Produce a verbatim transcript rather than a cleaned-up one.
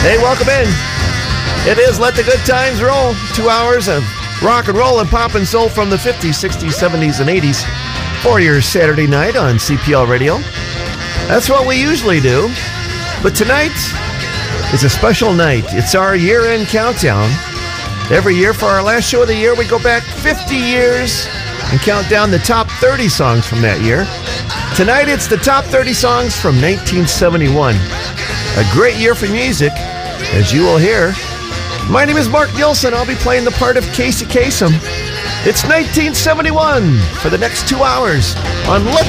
Hey, welcome in. It is Let the Good Times Roll. Two hours of rock and roll and pop and soul from the fifties, sixties, seventies, and eighties for your Saturday night on C P L Radio. That's what we usually do. But tonight is a special night. It's our year-end countdown. Every year for our last show of the year, we go back fifty years and count down the top thirty songs from that year. Tonight, it's the top thirty songs from nineteen seventy-one. A great year for music, as you will hear. My name is Mark Nielsen. I'll be playing the part of Casey Kasem. It's nineteen seventy-one for the next two hours on Let